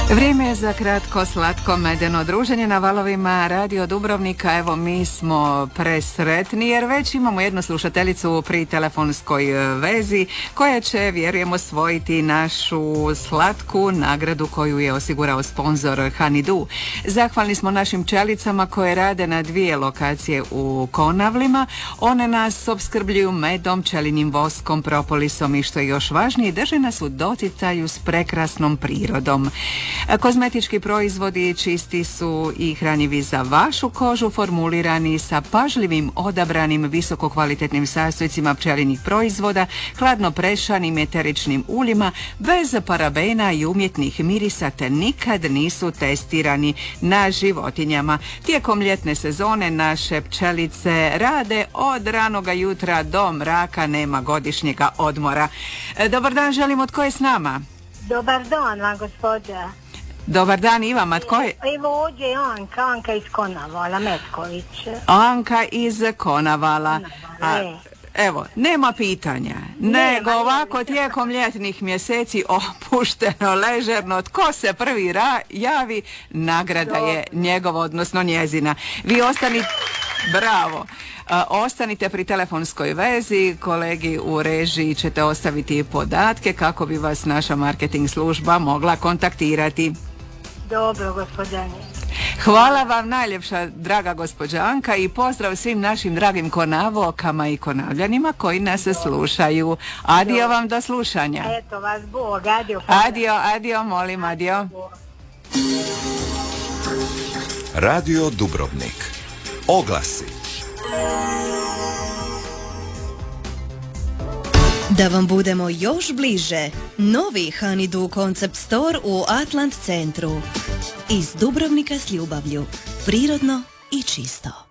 Vrijeme je za kratko slatko medeno druženje na valovima Radio Dubrovnika. Evo, mi smo presretni jer već imamo jednu slušateljicu pri telefonskoj vezi koja će, vjerujem, osvojiti našu slatku nagradu koju je osigurao sponzor Honeydew. Zahvalni smo našim pčelicama koje rade na 2 lokacije u Konavlima. One nas opskrbljuju medom, pčelinim voskom, propolisom i što je još važnije, drže nas u doticaju s prekrasnom prirodom. Kozmetički proizvodi čisti su i hranjivi za vašu kožu, formulirani sa pažljivim odabranim visokokvalitetnim sastojcima pčelinjih proizvoda, hladno prešanim eteričnim uljima, bez parabena i umjetnih mirisa, te nikad nisu testirani na životinjama. Tijekom ljetne sezone naše pčelice rade od ranoga jutra do mraka, nema godišnjega odmora. Dobar dan, želim, od ko je s nama? Dobar dan vam, gospođa. Dobar dan i vama, tko je? Evo ovdje je Anka iz Konavala, Metković. Anka iz Konavala. Evo, nema pitanja, nego ovako tijekom ljetnih mjeseci opušteno, ležerno, tko se prvi javi, nagrada je njegova, odnosno njezina. Vi ostanite, bravo, ostanite pri telefonskoj vezi, kolegi u režiji ćete ostaviti podatke kako bi vas naša marketing služba mogla kontaktirati. Dobro, gospođani. Hvala vam najljepša, draga gospođa Anka, i pozdrav svim našim dragim Konavokama i Konavljanima koji nas slušaju. Adio vam, do slušanja. Eto vas Bog, adio. Adio, molim, adio. Radio Dubrovnik. Oglasi. Da vam budemo još bliže, novi Honeydew Concept Store u Atlant centru. Iz Dubrovnika s ljubavlju, prirodno i čisto.